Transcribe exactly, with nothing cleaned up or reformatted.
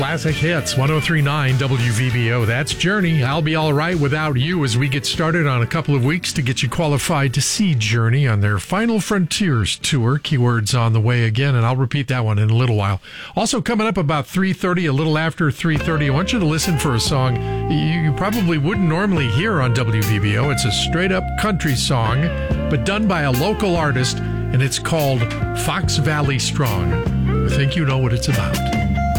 Classic Hits, one oh three point nine W V B O. That's Journey. I'll Be All Right Without You as we get started on a couple of weeks to get you qualified to see Journey on their Final Frontiers tour. Keywords on the way again, and I'll repeat that one in a little while. Also coming up about three thirty, a little after three thirty, I want you to listen for a song you probably wouldn't normally hear on W V B O. It's a straight-up country song, but done by a local artist, and it's called Fox Valley Strong. I think you know what it's about.